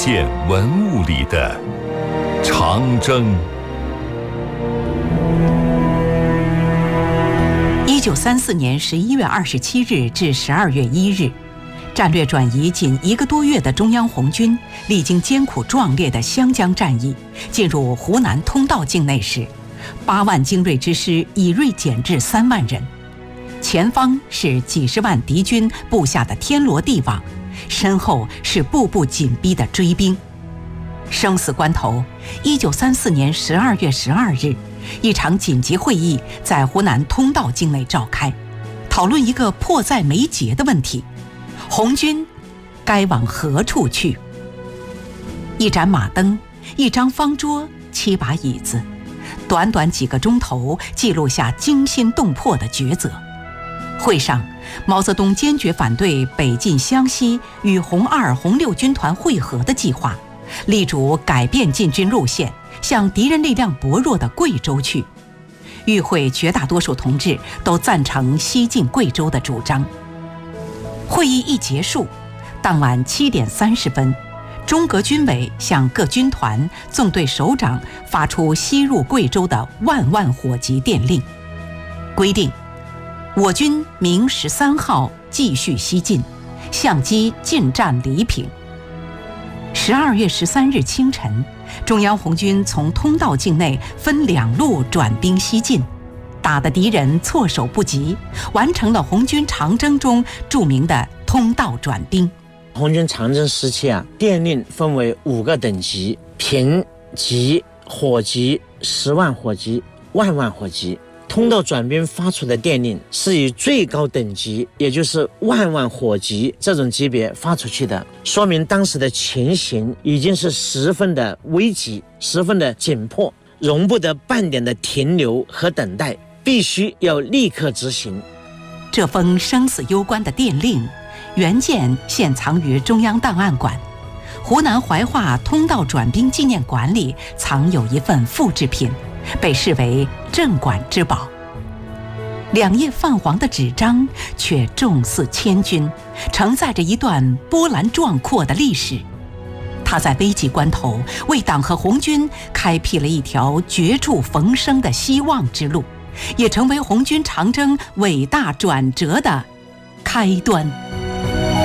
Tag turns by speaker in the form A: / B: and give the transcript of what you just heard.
A: 现文物里的长征。
B: 1934年11月27日至12月1日，战略转移仅1个多月的中央红军，历经艰苦壮烈的湘江战役，进入湖南通道境内时，8万精锐之师以锐减至3万人，前方是几十万敌军布下的天罗地网，身后是步步紧逼的追兵。生死关头，1934年12月12日，一场紧急会议在湖南通道境内召开，讨论一个迫在眉睫的问题：红军该往何处去？一盏马灯，一张方桌，7把椅子，短短几个钟头记录下惊心动魄的抉择。会上，毛泽东坚决反对北进湘西与红2、红6军团会合的计划，力主改变进军路线，向敌人力量薄弱的贵州去。与会绝大多数同志都赞成西进贵州的主张。会议一结束，当晚7点30分，中革军委向各军团、纵队首长发出西入贵州的万火急电令，规定我军明13号继续西进，相机进占黎平。12月13日清晨，中央红军从通道境内分2路转兵西进，打得敌人措手不及，完成了红军长征中著名的通道转兵。
C: 红军长征时期电令分为5个等级：平级、火级、10万火级、万火级。通道转兵发出的电令是以最高等级，也就是万火级这种级别发出去的，说明当时的情形已经是十分的危急，十分的紧迫，容不得半点的停留和等待，必须要立刻执行。
B: 这封生死攸关的电令原件现藏于中央档案馆，湖南怀化通道转兵纪念馆里藏有一份复制品，被视为镇馆之宝。2页泛黄的纸张却重似千钧，承载着一段波澜壮阔的历史。它在危急关头为党和红军开辟了一条绝处逢生的希望之路，也成为红军长征伟大转折的开端。